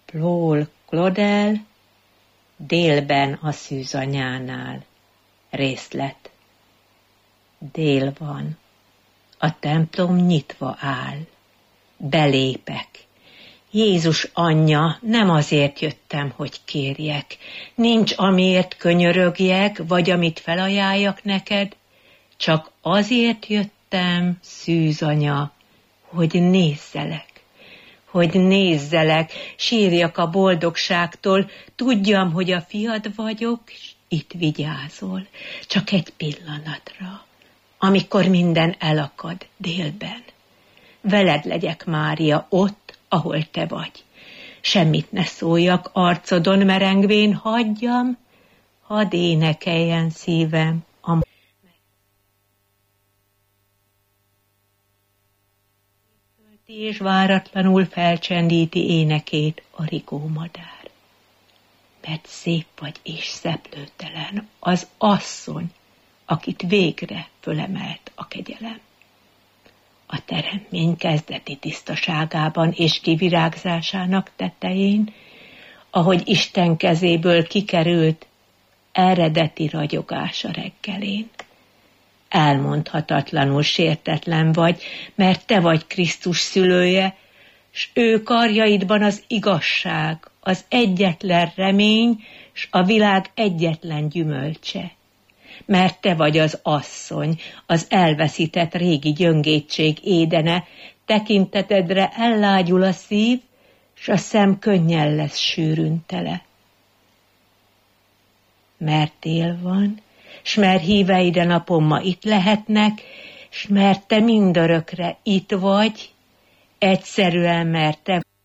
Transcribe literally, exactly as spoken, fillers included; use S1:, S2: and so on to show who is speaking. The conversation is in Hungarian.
S1: Plól Claudel, délben a szűzanyánál. Részlet. Dél van. A templom nyitva áll. Belépek. Jézus anyja, nem azért jöttem, hogy kérjek. Nincs amiért könyörögjek, vagy amit felajánljak neked. Csak azért jöttem, szűzanya, hogy nézzelek. Hogy nézzelek, sírjak a boldogságtól, tudjam, hogy a fiad vagyok, és itt vigyázol, csak egy pillanatra, amikor minden elakad délben. Veled legyek, Mária, ott, ahol te vagy. Semmit ne szóljak arcodon merengvén, hagyjam, hadd énekeljen szívem a és váratlanul felcsendíti énekét a rigómadár. Mert szép vagy és szeplőtelen az asszony, akit végre fölemelt a kegyelem. A teremtmény kezdeti tisztaságában és kivirágzásának tetején, ahogy Isten kezéből kikerült, eredeti ragyogása reggelén. Elmondhatatlanul sértetlen vagy, mert te vagy Krisztus szülője, s ő karjaidban az igazság, az egyetlen remény, s a világ egyetlen gyümölcse. Mert te vagy az asszony, az elveszített régi gyöngétség édene, tekintetedre ellágyul a szív, s a szem könnyen lesz sűrűn tele. Mert tél van, s mert híveid a napon ma itt lehetnek, s mert te mindörökre itt vagy, egyszerűen mert te